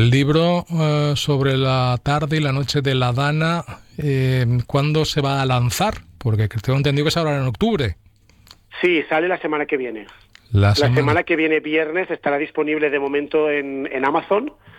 El libro sobre la tarde y la noche de la Dana, ¿cuándo se va a lanzar? Porque tengo entendido que se hablará en octubre. Sí, sale la semana que viene. La La semana que viene, viernes, estará disponible de momento en Amazon,